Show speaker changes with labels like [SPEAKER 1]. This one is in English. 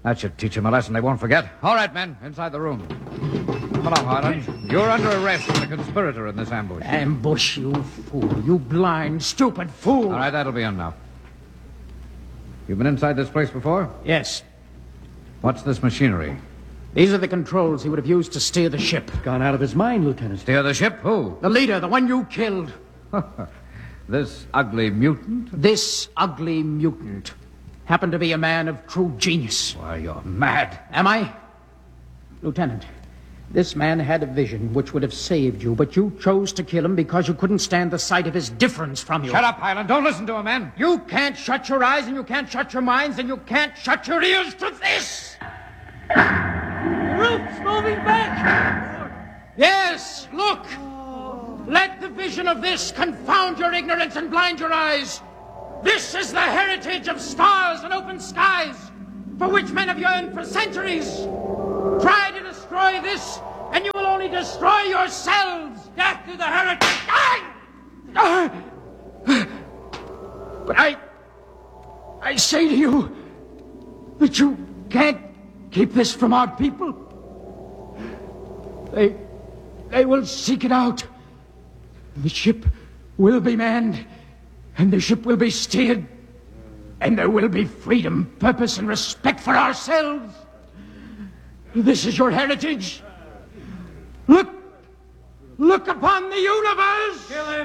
[SPEAKER 1] That should teach them a lesson they won't forget. All right, men, inside the room. Come along, Harlan. You're under arrest as a conspirator in this ambush.
[SPEAKER 2] Ambush, you fool. You blind, stupid fool.
[SPEAKER 1] All right, that'll be enough. You've been inside this place before?
[SPEAKER 2] Yes.
[SPEAKER 1] What's this machinery?
[SPEAKER 2] These are the controls he would have used to steer the ship.
[SPEAKER 3] Gone out of his mind, Lieutenant.
[SPEAKER 1] Steer the ship? Who?
[SPEAKER 2] The leader, the one you killed.
[SPEAKER 1] This ugly mutant?
[SPEAKER 2] This ugly mutant happened to be a man of true genius.
[SPEAKER 1] Why, you're mad.
[SPEAKER 2] Am I? Lieutenant, this man had a vision which would have saved you, but you chose to kill him because you couldn't stand the sight of his difference from you.
[SPEAKER 1] Shut up, Highland. Don't listen to him, man.
[SPEAKER 2] You can't shut your eyes, and you can't shut your minds, and you can't shut your ears to this!
[SPEAKER 3] The roof's moving back!
[SPEAKER 2] Yes, look! Let the vision of this confound your ignorance and blind your eyes. This is the heritage of stars and open skies, for which men have yearned for centuries. Try to destroy this, and you will only destroy yourselves. Death to the heritage. But I say to you that you can't keep this from our people. They will seek it out. The ship will be manned, and the ship will be steered, and there will be freedom, purpose, and respect for ourselves. This is your heritage. Look upon the universe.